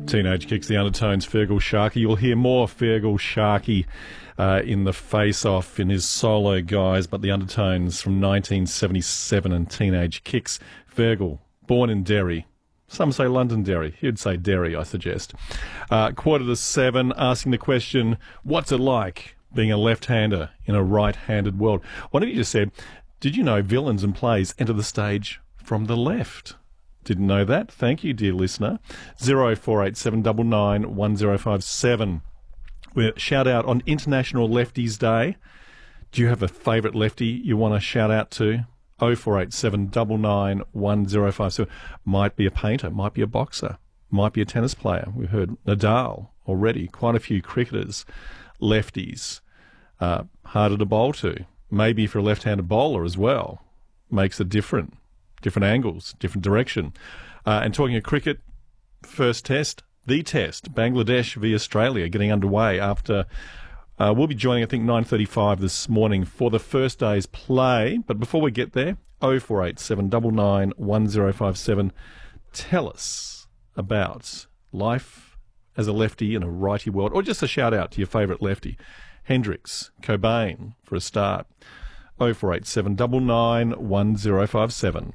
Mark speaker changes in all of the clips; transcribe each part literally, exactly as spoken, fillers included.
Speaker 1: Teenage Kicks, the Undertones, Fergal Sharkey. You'll hear more Fergal Sharkey uh, in the face-off in his solo guys, but the Undertones from nineteen seventy-seven and Teenage Kicks. Fergal, born in Derry. Some say Londonderry. He'd say Derry, I suggest. Uh, quarter to seven, asking the question, what's it like being a left-hander in a right-handed world? One of you just said, did you know villains and plays enter the stage from the left? Didn't know that. Thank you, dear listener. zero four eight seven nine nine one zero five seven. We shout out on International Lefties Day. Do you have a favourite lefty you want to shout out to? oh four eight seven nine nine one zero five seven. Might be a painter, might be a boxer, might be a tennis player. We've heard Nadal already, quite a few cricketers, lefties, uh, harder to bowl to. Maybe for a left-handed bowler as well. Makes a different, different angles, different direction. Uh, and talking of cricket, first test, the test, Bangladesh v Australia getting underway after... Uh, we'll be joining, I think, nine thirty-five this morning for the first day's play. But before we get there, oh four eight seven nine nine one zero five seven. Tell us about life as a lefty in a righty world, or just a shout-out to your favourite lefty. Hendricks, Cobain, for a start. oh four eight seven nine nine one zero five seven.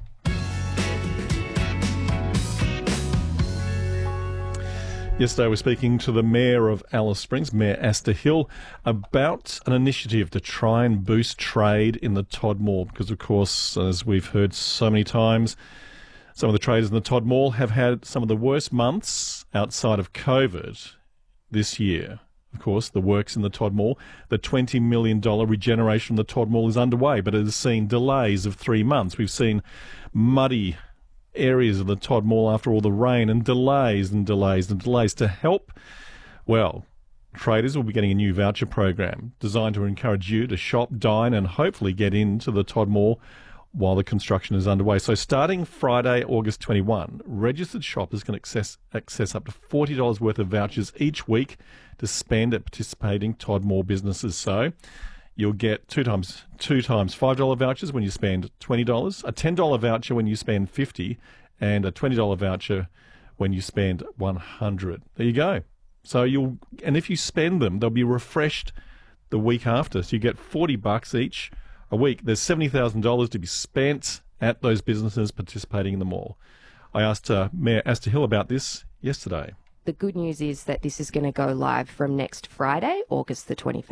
Speaker 1: Yesterday we were speaking to the Mayor of Alice Springs, Mayor Asta Hill, about an initiative to try and boost trade in the Todd Mall because, of course, as we've heard so many times, some of the traders in the Todd Mall have had some of the worst months outside of COVID this year. Of course, the works in the Todd Mall, the twenty million dollars regeneration of the Todd Mall is underway, but it has seen delays of three months. We've seen muddy areas of the Todd Mall after all the rain and delays and delays and delays. To help, well, traders will be getting a new voucher program designed to encourage you to shop, dine and hopefully get into the Todd Mall while the construction is underway. So starting Friday, August twenty-first, registered shoppers can access, access up to forty dollars worth of vouchers each week to spend at participating Todd Mall businesses. So you'll get two times two times five dollar vouchers when you spend twenty dollars, a ten dollar voucher when you spend fifty dollars, and a twenty dollar voucher when you spend one hundred dollars. There you go. So you'll, and if you spend them, they'll be refreshed the week after. So you get forty bucks each a week. There's seventy thousand dollars to be spent at those businesses participating in the mall. I asked uh, Mayor Asta Hill about this yesterday.
Speaker 2: The good news is that this is going to go live from next Friday, August the twenty-first.